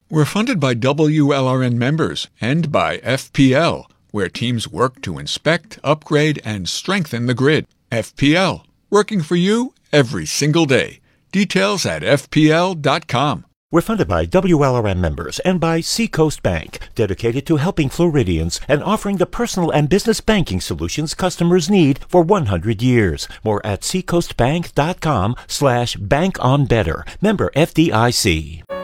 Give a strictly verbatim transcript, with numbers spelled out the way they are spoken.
We're funded by W L R N members and by F P L, where teams work to inspect, upgrade, and strengthen the grid. F P L, working for you every single day. Details at F P L dot com. We're funded by W L R M members and by Seacoast Bank, dedicated to helping Floridians and offering the personal and business banking solutions customers need for one hundred years. More at seacoastbank.com slash bank on better. Member F D I C.